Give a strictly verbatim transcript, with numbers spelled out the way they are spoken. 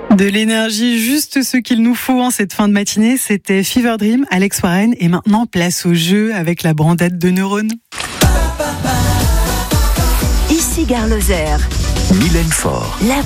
De l'énergie, juste ce qu'il nous faut en cette fin de matinée. C'était Fever Dream, Alex Warren. Et maintenant, place au jeu avec la brandade de neurones. Ici Gare Lozère. Mylène Faure. La